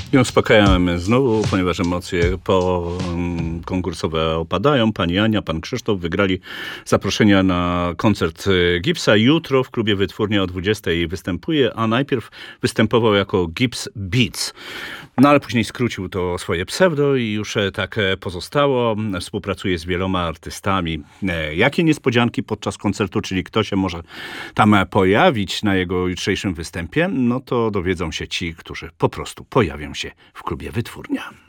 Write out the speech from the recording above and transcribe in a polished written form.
I uspokajamy znowu, ponieważ emocje konkursowe opadają. Pani Ania, pan Krzysztof wygrali zaproszenia na koncert Gipsa. Jutro w klubie Wytwórnia o 20 występuje, a najpierw występował jako Gips Beats. No ale później skrócił to swoje pseudo i już tak pozostało. Współpracuje z wieloma artystami. Jakie niespodzianki podczas koncertu, czyli kto się może tam pojawić na jego jutrzejszym występie, no to dowiedzą się ci, którzy po prostu pojawią się w klubie Wytwórnia.